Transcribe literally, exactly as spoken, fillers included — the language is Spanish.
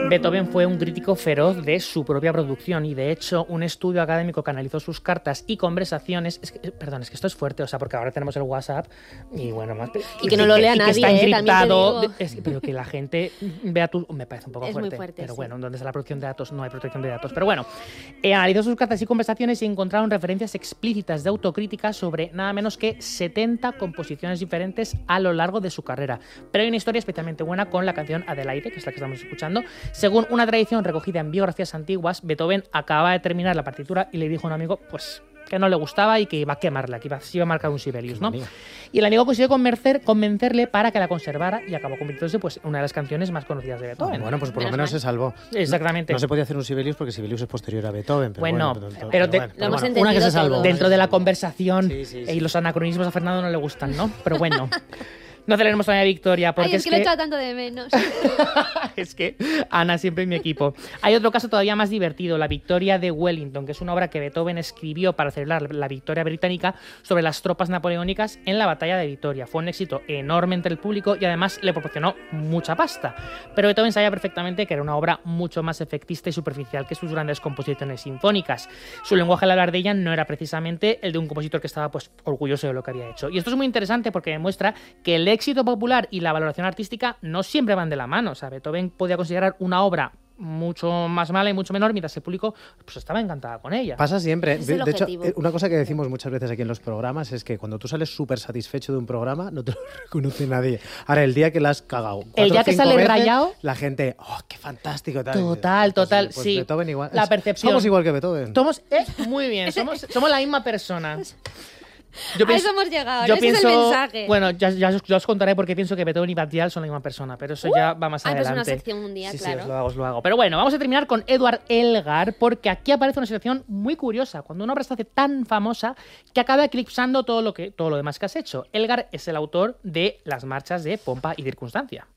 Beethoven fue un crítico feroz de su propia producción y, de hecho, un estudio académico que analizó sus cartas y conversaciones... Es que, perdón, es que esto es fuerte, o sea, porque ahora tenemos el WhatsApp y, bueno... Más, y que no lo lea y nadie, que está encriptado, ¿eh? es, pero que la gente vea tu... Me parece un poco es fuerte, muy fuerte, pero sí. bueno, donde está la protección de datos no hay protección de datos. Pero bueno, eh, analizó sus cartas y conversaciones y encontraron referencias explícitas de autocrítica sobre nada menos que setenta composiciones diferentes a lo largo de su carrera. Pero hay una historia especialmente buena con la canción Adelaide, que es la que estamos escuchando. Según una tradición recogida en biografías antiguas, Beethoven acababa de terminar la partitura y le dijo a un amigo, pues, que no le gustaba y que iba a quemarla, que iba, se iba a marcar un Sibelius, ¿no? Y el amigo consiguió convencer, convencerle para que la conservara y acabó convirtiéndose, pues, en una de las canciones más conocidas de Beethoven. Ah, bueno, pues por lo Menos menos mal. se salvó. Exactamente. No, no se podía hacer un Sibelius porque Sibelius es posterior a Beethoven. Pero Bueno, bueno, pero, pero te- bueno, Lo hemos bueno, una que se entendido salvó. todo. Dentro de la conversación, Sí, sí, sí. eh, y los anacronismos a Fernando no le gustan, ¿no? Pero bueno, no celebremos a Victoria porque Ay, es, es que, lo he echado tanto de menos. es que Ana siempre en mi equipo. Hay otro caso todavía más divertido, la Victoria de Wellington, que es una obra que Beethoven escribió para celebrar la victoria británica sobre las tropas napoleónicas en la batalla de Vitoria. Fue un éxito enorme entre el público y además le proporcionó mucha pasta. Pero Beethoven sabía perfectamente que era una obra mucho más efectista y superficial que sus grandes composiciones sinfónicas. Su lenguaje al hablar de ella no era precisamente el de un compositor que estaba, pues, orgulloso de lo que había hecho. Y esto es muy interesante porque demuestra que el éxito popular y la valoración artística no siempre van de la mano. O sea, Beethoven podía considerar una obra mucho más mala y mucho menor, mientras el público, pues, estaba encantada con ella. Pasa siempre. Es De, el de hecho, objetivo. eh, una cosa que decimos muchas veces aquí en los programas es que cuando tú sales súper satisfecho de un programa, no te lo reconoce nadie. Ahora, el día que la has cagado, cuatro El día o que cinco sale veces, rayado, la gente, ¡oh, qué fantástico! Tal. Total, Pues, total, pues sí. Beethoven igual. La Es- percepción. Somos igual que Beethoven. Somos, eh, muy bien, somos, somos la misma persona. Yo A eso hemos llegado, yo ese pienso, es el mensaje. Bueno, ya, ya, os, ya os contaré porque pienso que Beethoven y Badial son la misma persona, pero eso ya va más Ah, pues adelante. una sección un día, sí, claro. Sí, os lo hago, os lo hago. Pero bueno, vamos a terminar con Edward Elgar, porque aquí aparece una situación muy curiosa, cuando una obra se hace tan famosa que acaba eclipsando todo lo, que, todo lo demás que has hecho. Elgar es el autor de las marchas de Pompa y Circunstancia.